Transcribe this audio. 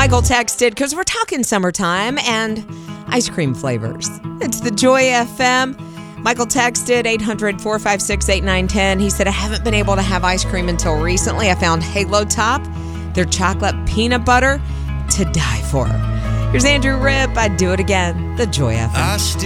Michael texted, because we're talking summertime and ice cream flavors. It's the Joy FM. Michael texted 800-456-8910. He said, I haven't been able to have ice cream until recently. I found Halo Top, their chocolate peanut butter, to die for. Here's Andrew Ripp. I'd do it again. The Joy FM.